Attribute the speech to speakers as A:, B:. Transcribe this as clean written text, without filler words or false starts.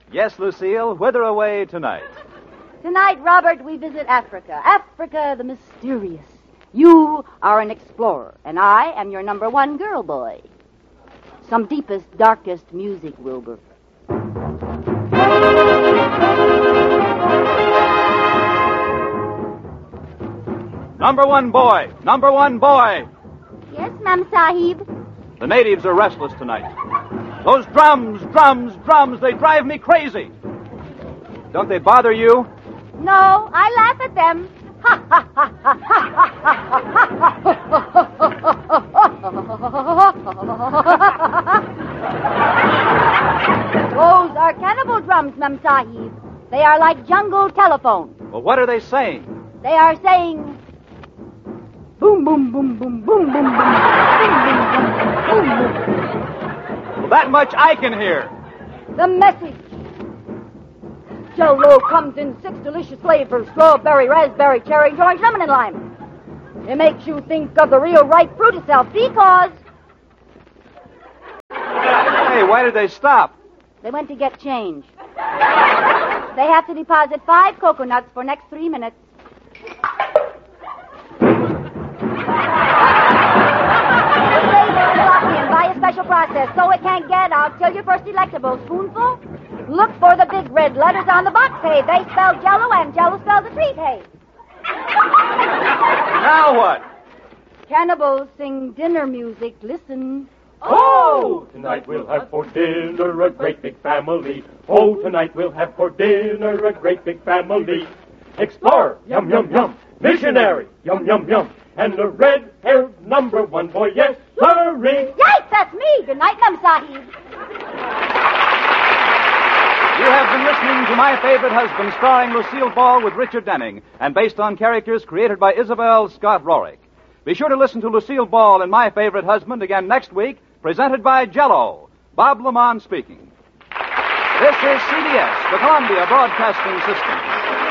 A: Yes, Lucille, whither away tonight?
B: Tonight, Robert, we visit Africa. Africa the mysterious. You are an explorer, and I am your number one girl boy. Some deepest, darkest music, Wilbur.
A: Number one boy! Number one boy!
B: Yes, Ma'am Sahib.
A: The natives are restless tonight. Those drums, they drive me crazy. Don't they bother you?
B: No, I laugh at them. Those are cannibal drums, Ma'am Sahib. They are like jungle telephones.
A: Well, what are they saying?
B: They are saying, boom, boom, boom, boom, boom, boom, boom, boom, boom, boom, boom.
A: Well, that much I can hear.
B: The message. Jell-O comes in 6 delicious flavors: strawberry, raspberry, cherry, orange, lemon, and lime. It makes you think of the real ripe fruit itself because
A: Hey, why did they stop?
B: they went to get change. They have to deposit 5 coconuts for next 3 minutes. By a special process, so it can't get out till your first delectable spoonful. Look for the big red letters on the box. Hey, they spell Jell-O, and Jell-O spells the treat. Hey.
A: Now what?
B: Cannibals sing dinner music. Listen.
C: Oh! Tonight we'll have for dinner a great big family. Oh, tonight we'll have for dinner a great big family. Explorer, yum, yum, yum. Missionary, yum, yum, yum. And a red-haired number one boy, yes, sirree.
B: Yikes, that's me. Good night, Ma'am Sahib.
A: You have been listening to My Favorite Husband, starring Lucille Ball with Richard Denning, and based on characters created by Isabel Scott Rorick. Be sure to listen to Lucille Ball in My Favorite Husband again next week, presented by Jell-O. Bob Lamont speaking. This is CBS, the Columbia Broadcasting System.